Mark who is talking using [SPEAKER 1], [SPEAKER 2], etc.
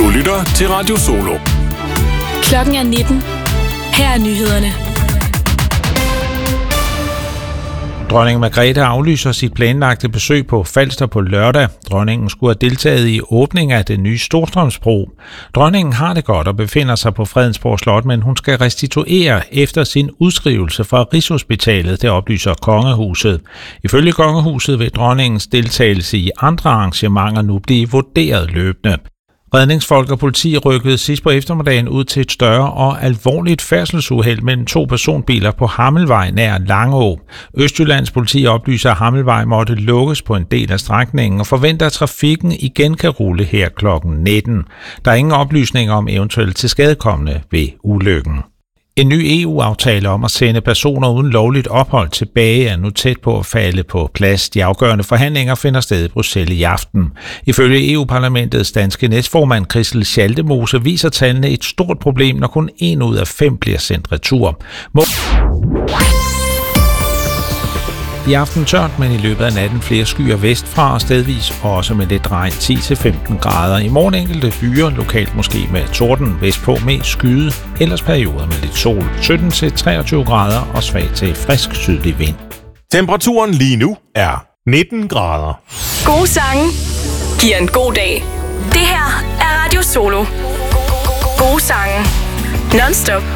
[SPEAKER 1] Du lytter til Radio Solo.
[SPEAKER 2] Klokken er 19. Her er nyhederne.
[SPEAKER 3] Dronning Margrethe aflyser sit planlagte besøg på Falster på lørdag. Dronningen skulle have deltaget i åbningen af den nye Storstrømsbro. Dronningen har det godt og befinder sig på Fredensborg Slot, men hun skal restituere efter sin udskrivelse fra Rigshospitalet, det oplyser Kongehuset. Ifølge Kongehuset vil dronningens deltagelse i andre arrangementer nu blive vurderet løbende. Redningsfolk og politi rykkede sidst på eftermiddagen ud til et større og alvorligt færdselsuheld mellem to personbiler på Hammelvej nær Langå. Østjyllands politi oplyser, at Hammelvej måtte lukkes på en del af strækningen og forventer, at trafikken igen kan rulle her kl. 19. Der er ingen oplysninger om eventuelt tilskadekomne ved ulykken. En ny EU-aftale om at sende personer uden lovligt ophold tilbage er nu tæt på at falde på plads. De afgørende forhandlinger finder sted i Bruxelles i aften. Ifølge EU-parlamentets danske næstformand Christel Schaldemose viser tallene et stort problem, når kun 1 ud af 5 bliver sendt retur. I aften tørt, men i løbet af natten flere skyer vestfra og stedvis også med lidt regn 10-15 grader. I morgen enkelte byer, lokalt måske med torden, vestpå mest skyde, ellers perioder med lidt sol. 17-23 grader og svag til frisk sydlig vind.
[SPEAKER 1] Temperaturen lige nu er 19 grader.
[SPEAKER 2] Gode sange giver en god dag. Det her er Radio Solo. Gode sange. Non-stop.